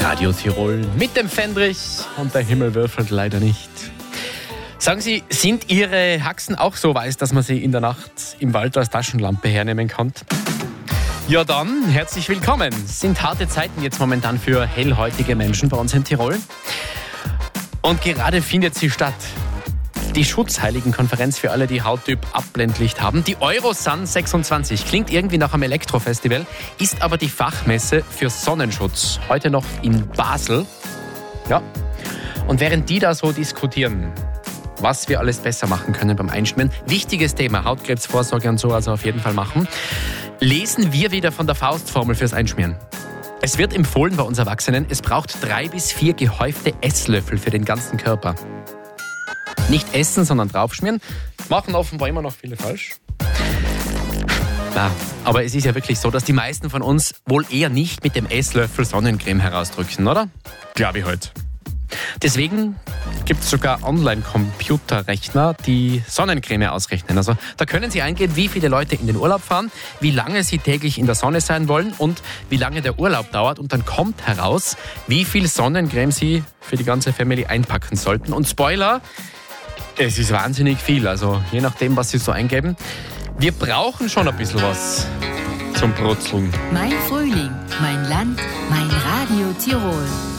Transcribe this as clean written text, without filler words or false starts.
Radio Tirol mit dem Fendrich und der Himmel würfelt leider nicht. Sagen Sie, sind Ihre Haxen auch so weiß, dass man sie in der Nacht im Wald als Taschenlampe hernehmen kann? Ja dann, herzlich willkommen. Es sind harte Zeiten jetzt momentan für hellhäutige Menschen bei uns in Tirol. Und gerade findet sie statt. Die Schutzheiligenkonferenz für alle, die Hauttyp Abblendlicht haben. Die Eurosun 26 klingt irgendwie nach einem Elektrofestival, ist aber die Fachmesse für Sonnenschutz. Heute noch in Basel. Ja. Und während die da so diskutieren, was wir alles besser machen können beim Einschmieren, wichtiges Thema, Hautkrebsvorsorge und so, also auf jeden Fall machen, lesen wir wieder von der Faustformel fürs Einschmieren. Es wird empfohlen bei uns Erwachsenen, es braucht 3 bis 4 gehäufte Esslöffel für den ganzen Körper. Nicht essen, sondern draufschmieren. Machen offenbar immer noch viele falsch. Na, aber es ist ja wirklich so, dass die meisten von uns wohl eher nicht mit dem Esslöffel Sonnencreme herausdrücken, oder? Glaube ich halt. Deswegen gibt es sogar Online-Computerrechner, die Sonnencreme ausrechnen. Also da können Sie eingeben, wie viele Leute in den Urlaub fahren, wie lange Sie täglich in der Sonne sein wollen und wie lange der Urlaub dauert. Und dann kommt heraus, wie viel Sonnencreme Sie für die ganze Family einpacken sollten. Und Spoiler, es ist wahnsinnig viel, also je nachdem, was Sie so eingeben. Wir brauchen schon ein bisschen was zum Brutzeln. Mein Frühling, mein Land, mein Radio Tirol.